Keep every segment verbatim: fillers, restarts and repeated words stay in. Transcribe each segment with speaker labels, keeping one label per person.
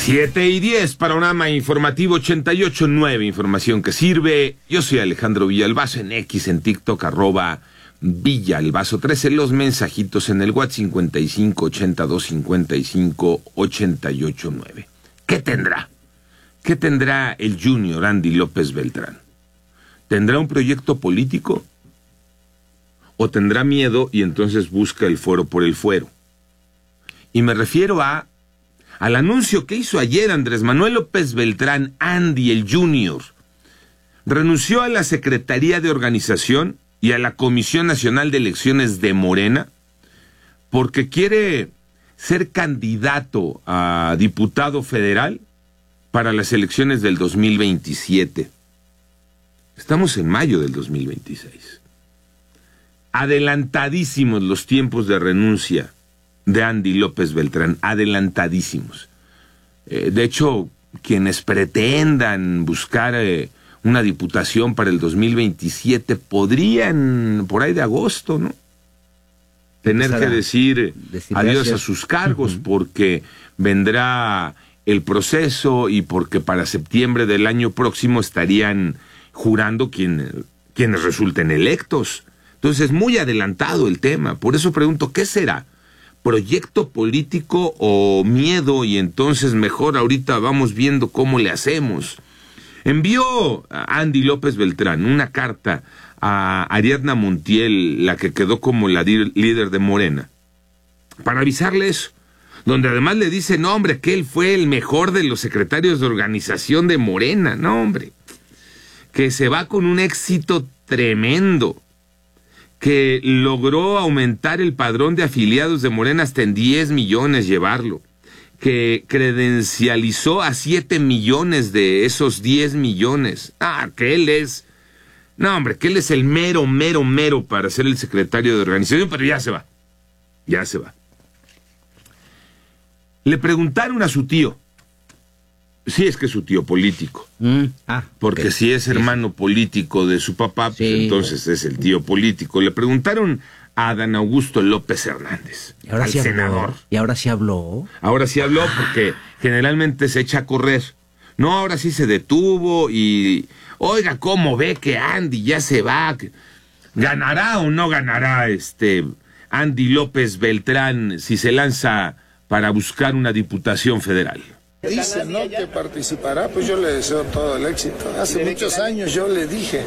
Speaker 1: Siete y diez, panorama informativo ochenta y ocho punto nueve, información que sirve. Yo soy Alejandro Villalbazo, en X, en TikTok, arroba Villalbazo trece, los mensajitos en el WhatsApp cincuenta y cinco, ochenta y dos, cincuenta y cinco, ochenta y ocho nueve. ¿Qué tendrá? ¿Qué tendrá el Junior Andy López Beltrán? ¿Tendrá un proyecto político? ¿O tendrá miedo y entonces busca el fuero por el fuero? Y me refiero a al anuncio que hizo ayer Andrés Manuel López Beltrán, Andy el Junior. Renunció a la Secretaría de Organización y a la Comisión Nacional de Elecciones de Morena porque quiere ser candidato a diputado federal para las elecciones del dos mil veintisiete. Estamos en mayo del dos mil veintiséis. Adelantadísimos los tiempos de renuncia de Andy López Beltrán, adelantadísimos. Eh, de hecho, quienes pretendan buscar eh, una diputación para el dos mil veintisiete podrían, por ahí de agosto, ¿no?, tener que decir, decir adiós gracias a sus cargos, uh-huh. porque vendrá el proceso y porque para septiembre del año próximo estarían jurando quien, quienes resulten electos. Entonces es muy adelantado el tema. Por eso pregunto, ¿qué será? ¿Proyecto político o miedo? Y entonces mejor ahorita vamos viendo cómo le hacemos. Envió a Andy López Beltrán una carta a Ariadna Montiel, la que quedó como la líder de Morena, para avisarle eso, donde además le dice, no hombre, que él fue el mejor de los secretarios de organización de Morena, no hombre, que se va con un éxito tremendo, que logró aumentar el padrón de afiliados de Morena hasta en diez millones llevarlo, que credencializó a siete millones de esos diez millones. Ah, que él es, no hombre, que él es el mero, mero, mero para ser el secretario de organización, pero ya se va, ya se va. Le preguntaron a su tío, si es que es su tío político, mm, ah, porque okay. si es hermano sí. político de su papá, pues sí. entonces es el tío político. Le preguntaron a Adán Augusto López Hernández,
Speaker 2: ¿Y ahora
Speaker 1: al
Speaker 2: sí
Speaker 1: senador.
Speaker 2: Habló? ¿Y ahora sí habló?
Speaker 1: Ahora sí habló porque generalmente se echa a correr. No, ahora sí se detuvo y, oiga, ¿cómo ve que Andy ya se va? ¿Ganará o no ganará este Andy López Beltrán si se lanza para buscar una diputación federal?
Speaker 3: Dice, ¿no?, que participará, pues yo le deseo todo el éxito. Hace muchos años yo le dije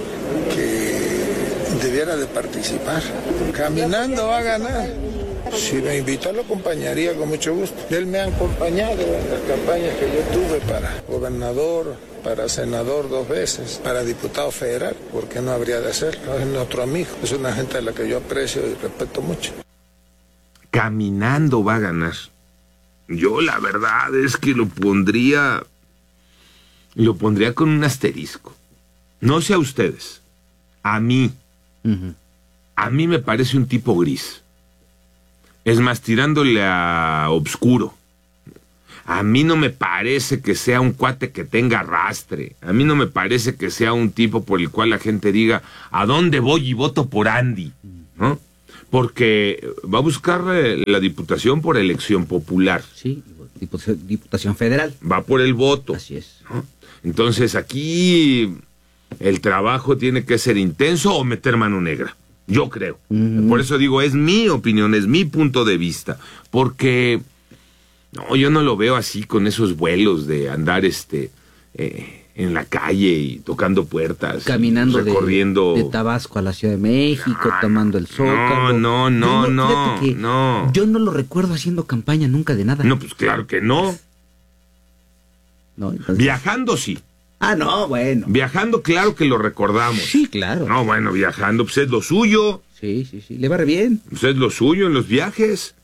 Speaker 3: que debiera de participar. Caminando va a ganar. Si me invita, lo acompañaría con mucho gusto. Él me ha acompañado en las campañas que yo tuve para gobernador, para senador dos veces, para diputado federal. ¿Por qué no habría de hacerlo? Es nuestro amigo, es una gente a la que yo aprecio y respeto mucho.
Speaker 1: Caminando va a ganar. Yo la verdad es que lo pondría, lo pondría con un asterisco. No sé a ustedes, a mí, uh-huh. a mí me parece un tipo gris. Es más, tirándole a obscuro. A mí no me parece que sea un cuate que tenga arrastre. A mí no me parece que sea un tipo por el cual la gente diga, ¿a dónde voy y voto por Andy? ¿No? Porque va a buscar la diputación por elección popular.
Speaker 2: Sí, diputación federal.
Speaker 1: Va por el voto.
Speaker 2: Así es.
Speaker 1: ¿No? Entonces aquí el trabajo tiene que ser intenso o meter mano negra. Yo creo. Mm. Por eso digo, es mi opinión, es mi punto de vista. Porque no, yo no lo veo así con esos vuelos de andar este... Eh, en la calle y tocando puertas,
Speaker 2: caminando
Speaker 1: recorriendo
Speaker 2: de, de Tabasco a la Ciudad de México, ah, tomando el Zócalo.
Speaker 1: No, no, no, no,
Speaker 2: no,
Speaker 1: no.
Speaker 2: Yo no lo recuerdo haciendo campaña nunca de nada.
Speaker 1: No, pues claro que no.
Speaker 2: no entonces...
Speaker 1: Viajando sí.
Speaker 2: Ah, no, bueno.
Speaker 1: Viajando, claro que lo recordamos.
Speaker 2: Sí, claro.
Speaker 1: No, bueno, viajando, pues es lo suyo.
Speaker 2: Sí, sí, sí. Le va re bien.
Speaker 1: Pues es lo suyo en los viajes.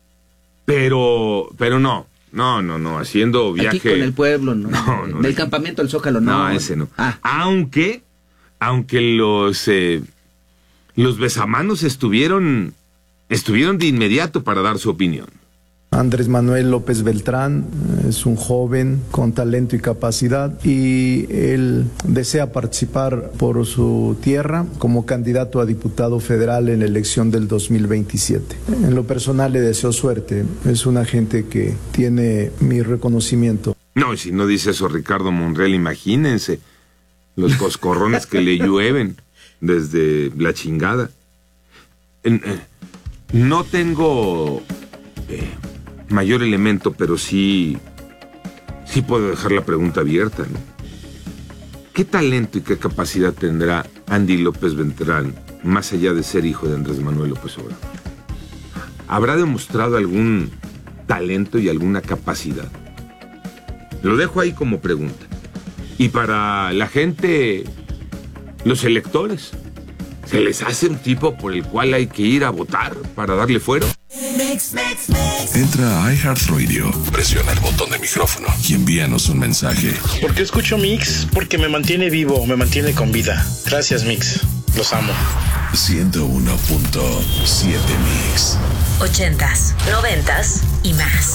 Speaker 1: Pero, pero no. No, no, no, haciendo viaje...
Speaker 2: Aquí con el pueblo, ¿no?
Speaker 1: no, no
Speaker 2: Del
Speaker 1: no,
Speaker 2: campamento al Zócalo, no.
Speaker 1: No, ese no.
Speaker 2: Ah.
Speaker 1: Aunque, aunque los, eh, los besamanos estuvieron, estuvieron de inmediato para dar su opinión.
Speaker 4: Andrés Manuel López Beltrán es un joven con talento y capacidad y él desea participar por su tierra como candidato a diputado federal en la elección del dos mil veintisiete. En lo personal le deseo suerte, es una gente que tiene mi reconocimiento.
Speaker 1: No, y si no dice eso Ricardo Monreal, imagínense los coscorrones que le llueven desde la chingada. En, eh, no tengo eh, mayor elemento, pero sí, sí puedo dejar la pregunta abierta, ¿no? ¿Qué talento y qué capacidad tendrá Andy López Beltrán, más allá de ser hijo de Andrés Manuel López Obrador? ¿Habrá demostrado algún talento y alguna capacidad? Lo dejo ahí como pregunta. Y para la gente, los electores, ¿se les hace un tipo por el cual hay que ir a votar para darle fuero?
Speaker 5: Entra a iHeartRadio, presiona el botón de micrófono y envíanos un mensaje.
Speaker 6: ¿Por qué escucho Mix? Porque me mantiene vivo, me mantiene con vida. Gracias, Mix. Los amo.
Speaker 5: ciento uno punto siete Mix.
Speaker 7: Ochentas, noventas y más.